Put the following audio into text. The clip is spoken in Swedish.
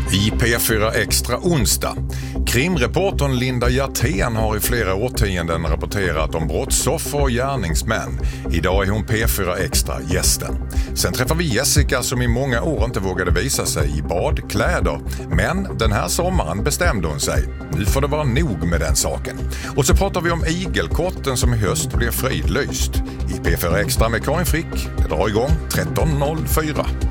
I P4 Extra onsdag. Krimreportern Linda Hjertén har i flera årtionden rapporterat om brottsoffer och gärningsmän. Idag är hon P4 Extra gästen. Sen träffar vi Jessica som i många år inte vågade visa sig i badkläder. Men den här sommaren bestämde hon sig. Nu får det vara nog med den saken. Och så pratar vi om igelkotten som i höst blir fridlyst. I P4 Extra med Karin Frick. Det drar igång 13.04.